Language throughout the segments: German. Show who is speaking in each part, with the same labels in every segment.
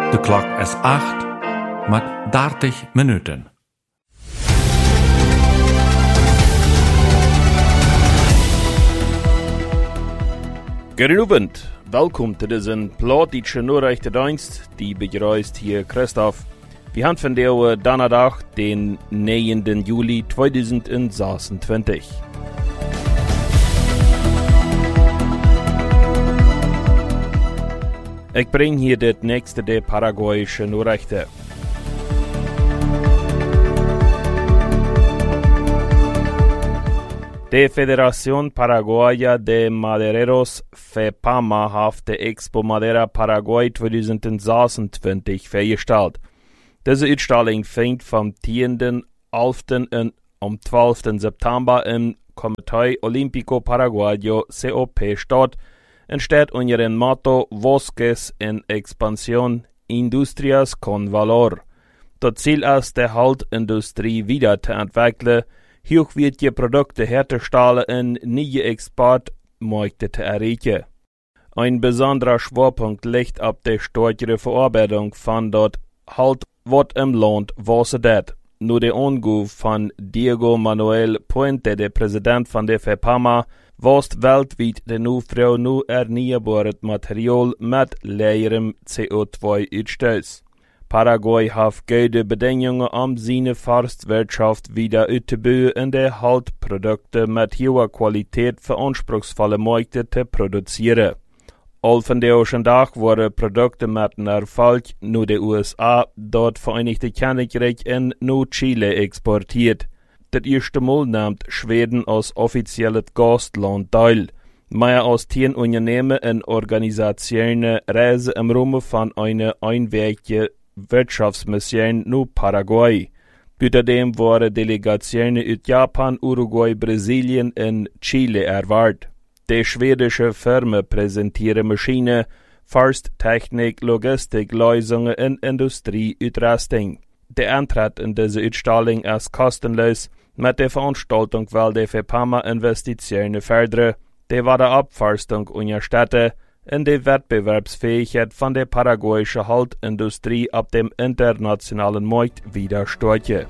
Speaker 1: De klok is 8 met 30 minuten.
Speaker 2: Guten Abend, welkom zu diesem plattdeutschen Nachrichtendienst, die begrüßt hier Christoph. Wir haben von der Donnerstag, den 9. Juli 2026. Ich bringe hier das nächste der paraguayischen Nachrichten. Die Federación Paraguaya de Madereros FEPAMA hat die Expo Madera Paraguay 2026 vorgestellt. Diese Ausstellung fängt vom 10. 11. und am 12. September im Comité Olímpico Paraguayo COP statt und steht unter dem Motto Bosques en Expansión, Industrias con Valor. Das Ziel ist, die Haltindustrie wieder zu entwickeln, hochwertige Produkte herzustellen und neue Exportmärkte zu erreichen. Ein besonderer Schwerpunkt liegt auf der stärkeren Verarbeitung von dort halt, was im Land was das. Nur der Anruf von Diego Manuel Puente, der Präsident von der FEPAMA, was weltweit den Aufbau nur erneuerbares Material mit leerem CO2-Ausstoß. Paraguay hat gute Bedingungen, um seine Forstwirtschaft wieder auszubauen und der Haltprodukte mit hoher Qualität für anspruchsvolle Märkte zu produzieren. All von der Tag wurden Produkte mit einem Erfolg nur der USA, dort Vereinigte Königreich und nur Chile exportiert. Das erste Mal nimmt Schweden als offizielles Gastland teil. Mehr als 10 Unternehmen und Organisationen reisen im Rahmen von einer einwöchigen Wirtschaftsmission nach Paraguay. Außerdem wurden Delegationen aus Japan, Uruguay, Brasilien und Chile erwartet. Die schwedische Firmen präsentieren Maschinen, Forsttechnik, Logistik, Lösungen und Industrieausrüstung. Der Eintritt in diese Ausstellung ist kostenlos. Mit der Veranstaltung will die FEPAMA Investitionen fördern, die Wiederaufforstung unterstützen und die Wettbewerbsfähigkeit von der paraguayischen Haltindustrie auf dem internationalen Markt wieder stärken.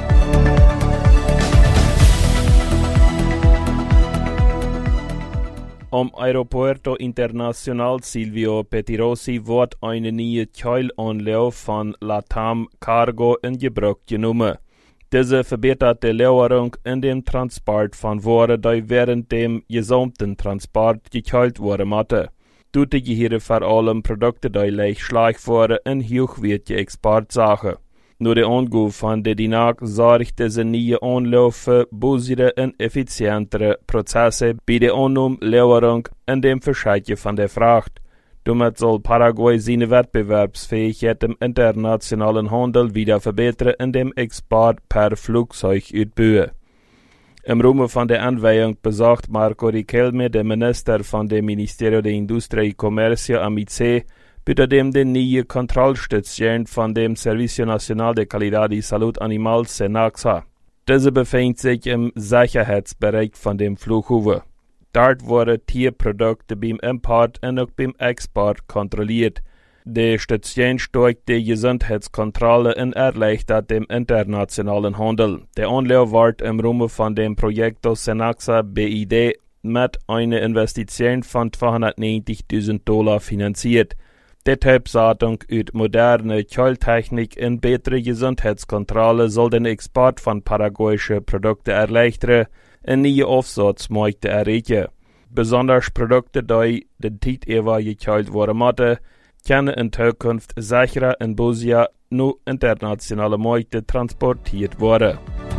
Speaker 2: Am Aeropuerto Internacional Silvio Pettirossi wird eine neue Keilanlage von Latam Cargo in Gebrauch genommen. Diese verbessert die Lieferung in dem Transport von Waren, die während dem gesamten Transport gekeilt worden mussten. Dort gehören vor allem Produkte, die leicht schlecht waren und hochwertige Exportsachen. Nur der Anruf von der DINAG sorgt diese neue Anlage für bessere und effizientere Prozesse bei der Annahme, Lieferung und dem Verschicken von der Fracht. Damit soll Paraguay seine Wettbewerbsfähigkeit im internationalen Handel wieder verbessern und dem Export per Flugzeug ausbauen. Im Rahmen von der Anweihung besagt Marco Riquelme, der Minister von dem Ministerio de Industria y Comercio AMICE, bei dem die neue Kontrollstation von dem Servicio Nacional de Calidad y Salud Animal SENASA. Diese befindet sich im Sicherheitsbereich von dem Flughafen. Dort wurden Tierprodukte beim Import und auch beim Export kontrolliert. Die Station stärkt die Gesundheitskontrolle und erleichtert den internationalen Handel. Der Anlage wird im Rahmen von dem Projekto SENASA BID mit einer Investition von $290.000 finanziert. Die Typsatung aus moderne Keultechnik und bessere Gesundheitskontrolle soll den Export von paraguayischen Produkten erleichtern und neue Aufsatzmärkte erreichen. Besonders Produkte, die den Zeit über gekeult worden müssen, können in Zukunft sicherer und besser nur internationale Märkte transportiert werden.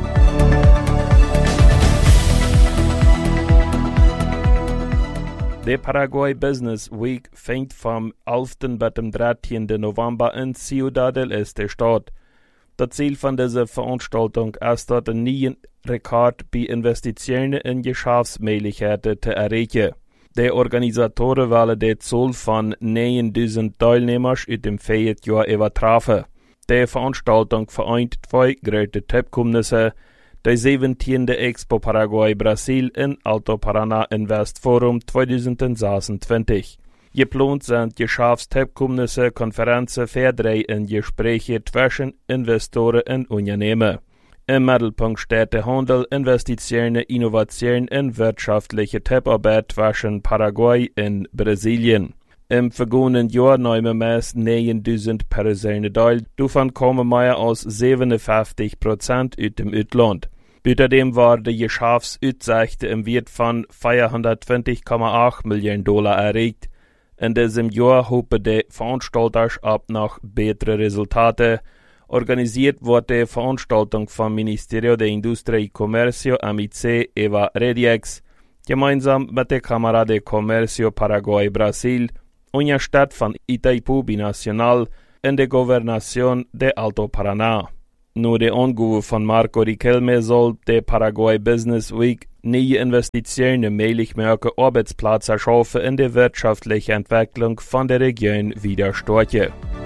Speaker 2: Die Paraguay Business Week fängt vom 11. bis zum 13. November in Ciudad del Este statt. Das Ziel von dieser Veranstaltung ist, einen neuen Rekord bei Investitionen in Geschäftsmöglichkeiten zu erreichen. Die Organisatoren wollen die Zahl von 9.000 Teilnehmern aus dem Jahr übertreffen. Die Veranstaltung vereint zwei große Typkommnisse, die 17. Expo Paraguay Brasil in Alto Paraná Invest Forum 2026. Geplant sind Geschäftsteilkommnisse, Konferenzen, Verträge und Gespräche zwischen Investoren und Unternehmen. Im Mittelpunkt steht der Handel, Investitionen, Innovationen und wirtschaftliche Zusammenarbeit zwischen Paraguay und Brasilien. Im vergangenen Jahr nehmen meist 9000 Personen teil, davon kommen mehr als 57% aus dem Ausland. Außerdem war die Geschäftsaussagen im Wert von 420,8 Millionen Dollar erreicht. In diesem Jahr hoffen die Veranstalter ab nach besseren Resultaten. Organisiert wurde die Veranstaltung vom Ministerio de Industria y Comercio MIC Eva Rediex, gemeinsam mit der Cámara de Comercio Paraguay-Brasil und der Stadt von Itaipu Binacional in der Gobernación de Alto Paraná. Nur der Angabe von Marco Riquelme soll der Paraguay Business Week neue Investitionen möglich machen, Arbeitsplätze schaffen in der wirtschaftlichen Entwicklung von der Region wieder stärken.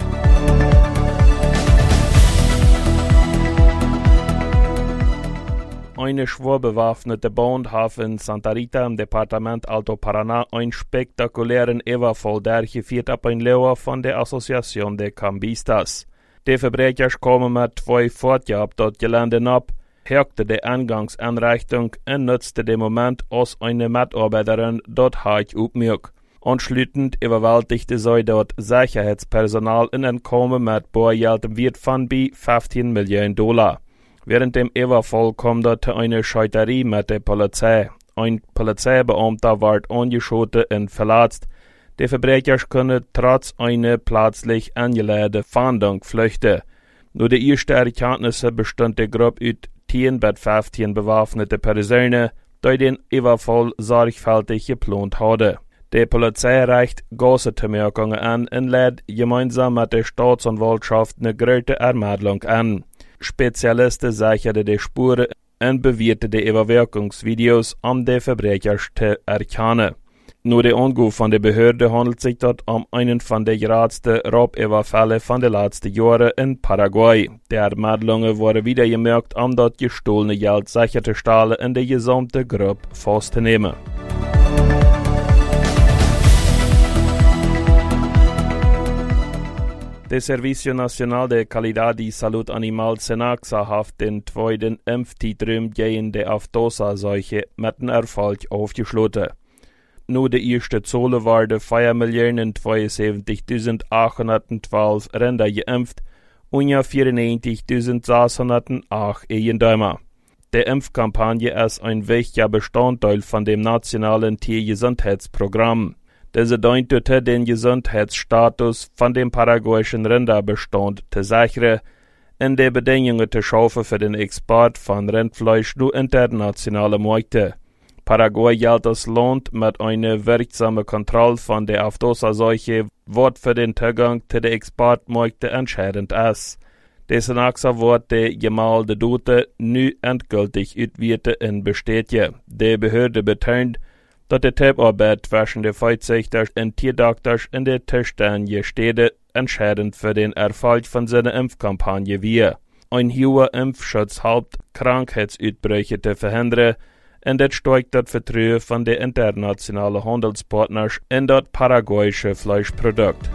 Speaker 2: Eine schwer bewaffnete Band hat in Santa Rita im Departement Alto Paraná einen spektakulären Überfall durchgeführt ab ein Lehr von der Asociación de Cambistas. Die Verbrecher kamen mit 2 Fahrzeugen ab dort Gelände ab, hackte die Eingangsanrichtung und nutzte den Moment, als eine Mitarbeiterin dort hart aufmerkte. Anschließend überwältigte sie dort Sicherheitspersonal und entkamen mit Bargeld im Wert von bis 15 Millionen Dollar. Während dem Überfall kam dort eine Scheuterie mit der Polizei. Ein Polizeibeamter ward angeschossen und verletzt. Die Verbrecher können trotz einer plötzlich angeladenen Fahndung flüchten. Nur die ersten Erkenntnisse bestand die Gruppe aus 10 bis 15 bewaffnete Personen, die den Überfall sorgfältig geplant hatten. Die Polizei reicht Gassenbemerkungen an und lädt gemeinsam mit der Staatsanwaltschaft eine große Ermittlung an. Spezialisten sicherten die Spuren und bewerteten die Überwachungsvideos, um die Verbrecher zu erkennen. Nur die Angabe von der Behörde handelt sich dort um einen von den größten Raubüberfällen von den letzten Jahren in Paraguay. Die Ermittlungen wurden wieder gemerkt, um dort gestohlene Geld sicherzustellen und die gesamte Gruppe festzunehmen. Der Servicio Nacional de Calidad y Salud Animal SENACSA hat den zweiten Impfzentrum gegen die Aftosa-Seuche mit einem Erfolg aufgeschlossen. Nur die erste Zolle waren 4.072.812 Rinder geimpft und 94.608 Eigendäumer. Die Impfkampagne ist ein wichtiger Bestandteil von dem nationalen Tiergesundheitsprogramm. Diese diente den Gesundheitsstatus von dem paraguayischen Rinderbestand zu sichern und die Bedingungen zu schaffen für den Export von Rindfleisch zu internationalen Märkten. Paraguay gilt als Land mit einer wirksamen Kontrolle von der Aftosa-Seuche, was für den Zugang zu den Exportmärkten entscheidend ist. Dessen Achse wird die gemalte Daten nu endgültig auswertet und bestätigt. Die Behörde betont, dass die Zusammenarbeit zwischen den Viehzüchtern und Tierdoktors in der zuständigen Städte entscheidend für den Erfolg von seiner Impfkampagne war. Ein hoher Impfschutz hilft, Krankheitsausbrüche zu verhindern, und das steigt das Vertrauen von den internationalen Handelspartnern in das paraguayische Fleischprodukt.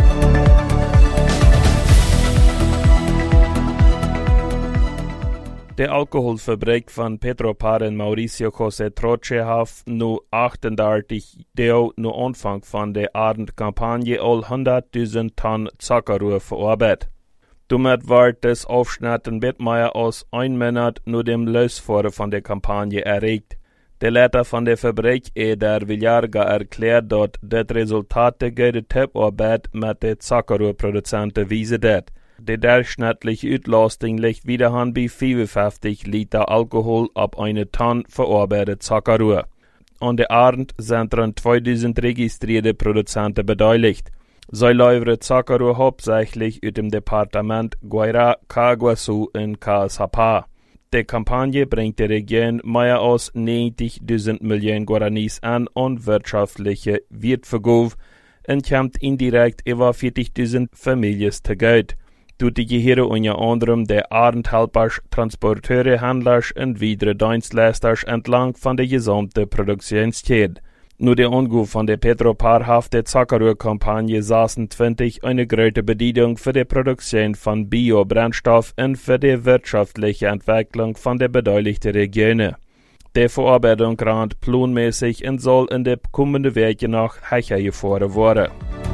Speaker 2: Der Alkoholfabrik von Petropar in Mauricio José Troche hat nu 38 Tage nu Anfang von der Abendkampagne all 100.000 Tonnen Zuckerrohr verarbeitet. Damit wird das Aufschneiden mit mehr als 1 Monat nur dem Losfahren von der Kampagne erreicht. Der Leiter von der Fabrik, Eder Villarga, erklärt, dass das Resultat der guten Zusammenarbeit mit den Zuckerrohrproduzenten weisen wird. Die durchschnittliche Auslastung liegt wieder bei 55 Liter Alkohol ab einer Tonne verarbeitet Zuckerrohr. An der Abend sind rund 2000 registrierte Produzenten beteiligt. Sie liefern Zuckerrohr hauptsächlich aus dem Departement Guairá, Caguaçu und Caazapá. Die Kampagne bringt der Region mehr als 90.000 Millionen Guaranis an wirtschaftliche Wertvergabe und kommt indirekt über 40.000 Familien zu Geld. Durch die gehören unter anderem der Abendhelpers, Transporteure, Händler und weitere Dienstleister entlang von der gesamten Produktionskette. Nur der Ungu von der Petropar hafte Zuckerrohrkampagne saßen 20 eine große Bedeutung für die Produktion von Biobrennstoff und für die wirtschaftliche Entwicklung von der beteiligten Regionen. Die Verarbeitung rand planmäßig und soll in den kommenden Wochen noch höher gefahren werden.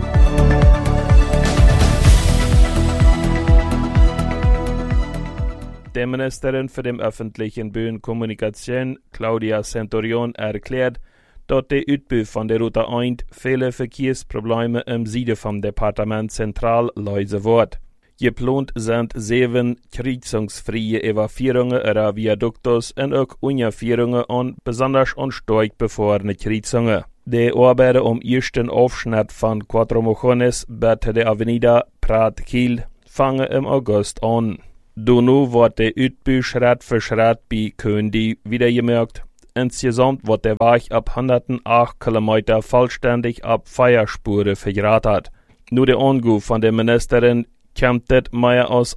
Speaker 2: Die Ministerin für die öffentlichen Bühnenkommunikation, Claudia Centurion, erklärt, dass der Ausbau von der Route 1 viele Verkehrsprobleme im Süden vom Departement zentral lösen wird. Geplant sind 7 kreuzungsfreie Evakuierungen oder Viaduktos und auch Unterführungen an besonders unstark befahrene Kreuzungen. Die Arbeiten ersten Aufschnitt von Cuatro Mojones bis der Avenida Prat-Kiel fangen im August an. Danach wird der Ausbau Schritt für Schritt bei Köndi wiedergemerkt. Insgesamt wird der Weg ab 108 Kilometer vollständig ab Feierspuren vergratet. Nur der Anruf von der Ministerin kommt das mehr als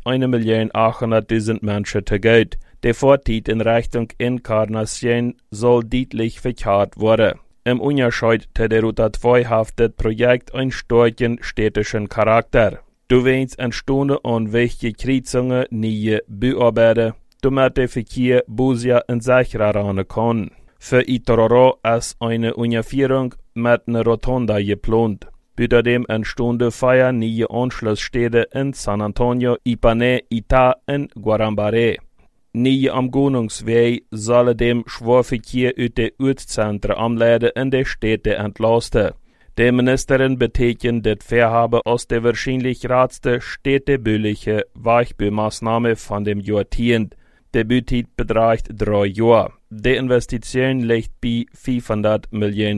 Speaker 2: 1.800.000 Menschen zu Geld. Der Vortritt in Richtung Inkarnation soll deutlich verkehrt werden. Im Unterschied zu der Route 2 hat das Projekt einen starken städtischen Charakter. Du willst entstehen an wichtige Kreuzungen neue Bauarbeiten, damit der Verkehr besser und sicherer ran kann. Für Itororo ist eine Unterführung mit einer Rotonda geplant. Außerdem entstehen 4 neue Anschlussstädte in San Antonio, Ipanema, Ita und Guarambaré. Neue Umgehungswege sollen dem Schwerverkehr aus den Ortszentren anleiten und die Städte entlasten. Die Ministerin betätigt das Vorhaben als der wahrscheinlich ratste städtebauliche Weichbaumaßnahme von dem Jahrzehnt. Der Bauzeit beträgt 3 Jahre. Die Investition liegt bei $500 Millionen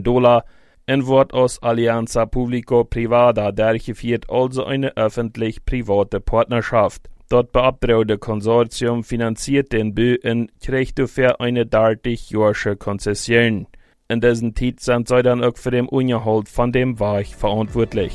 Speaker 2: und wird aus Alianza Publico-Privada durchgeführt, also eine öffentlich-private Partnerschaft. Das beabtraute Konsortium finanziert den Bau und kriegt dafür eine 30-jährige Konzession. In diesen Zeit sind sie dann auch für den Unterhalt von dem Weg verantwortlich.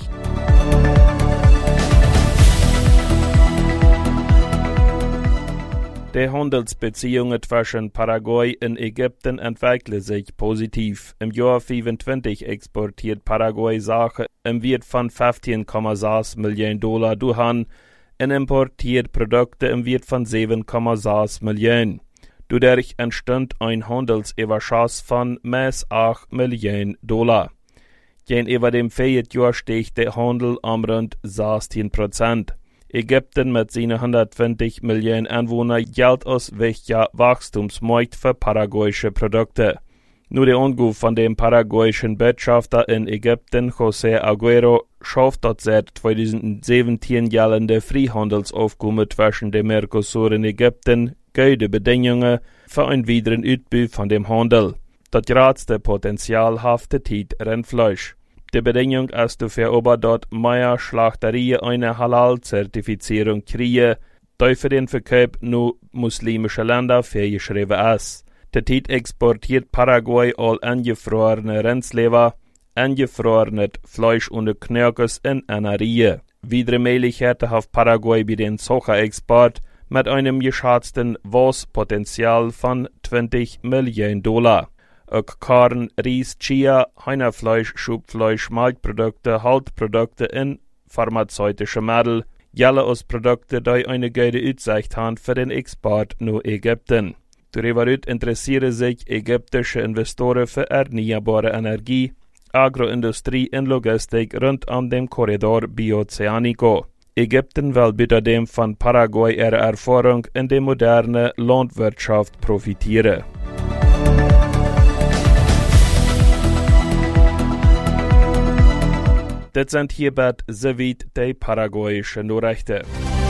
Speaker 2: Die Handelsbeziehungen zwischen Paraguay und Ägypten entwickeln sich positiv. Im Jahr 2025 exportiert Paraguay Sachen im Wert von $15,6 Millionen durch und importiert Produkte im Wert von 7,6 Millionen. Dadurch entstand ein Handelsüberschuss von mehr 8 Millionen $. Gegenüber dem Vorjahr stieg der Handel um rund 16%. Ägypten mit seinen 120 Millionen Einwohnern gilt als wichtiger Wachstumsmarkt für paraguayische Produkte. Nur der Anruf von dem paraguayischen Botschafter in Ägypten, José Aguero, schafft das seit 2017 geltende Freihandelsaufkommen zwischen dem Mercosur und Ägypten gute Bedingungen für einen weiteren Ausbau von dem Handel. Das größte Potenzial haftet Rindfleisch. Die Bedingung ist dafür aber, dass mehr Schlachterien eine Halal-Zertifizierung kriegen, die für den Verkauf nur muslimische Länder vorgeschrieben ist. Derzeit exportiert Paraguay all eingefrorene Rindsleber, eingefrorenes Fleisch und Knöchels in einer Reihe. Weitere Möglichkeiten hat Paraguay bei den Sojaexport mit einem geschätzten Wachspotenzial von $20 Millionen. Auch Korn, Reis, Chia, Hühnerfleisch, Schubfleisch, Milchprodukte, Haltprodukte und pharmazeutische Mittel, alle aus Produkten, die eine gute Aussicht haben für den Export nach Ägypten. Darüber interessieren sich ägyptische Investoren für erneuerbare Energie, Agroindustrie und Logistik rund um den Korridor Bioceanico. Ägypten will außerdem von Paraguay ihrer Erfahrung in der modernen Landwirtschaft profitieren. Das sind hierbei soweit die paraguayischen Nachrichten.